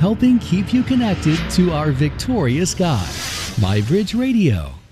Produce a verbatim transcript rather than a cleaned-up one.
helping keep you connected to our victorious God. MyBridge Radio.